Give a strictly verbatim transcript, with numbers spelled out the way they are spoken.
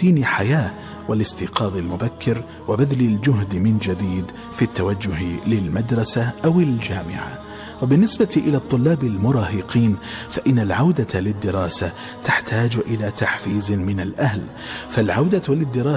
روتين حياة والاستيقاظ المبكر وبذل الجهد من جديد في التوجه للمدرسة أو الجامعة. وبالنسبة إلى الطلاب المراهقين فإن العودة للدراسة تحتاج إلى تحفيز من الأهل، فالعودة للدراسة